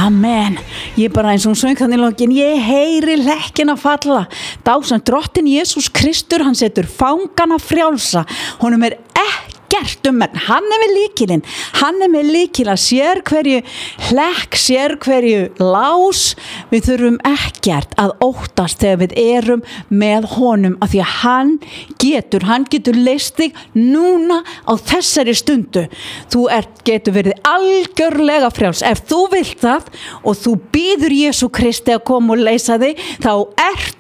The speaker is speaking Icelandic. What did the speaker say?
Amen. Ég bara eins og hún söng þannig í lokin, ég heyri lekkina falla. Dásan drottin Jesús Kristur, hann setur fangana frjálsa. Honum ekkert menn. Hann með lykilinn. Hann með lykila, sér hverju hlekk, sér hverju lás. Við þurfum ekkert að óttast þegar við erum með honum, af því að hann getur leyst þig núna á þessari stundu. Þú getur verið algjörlega frjáls. Ef þú vilt það og þú býður Jesú Kristi að koma og leysa þig, þá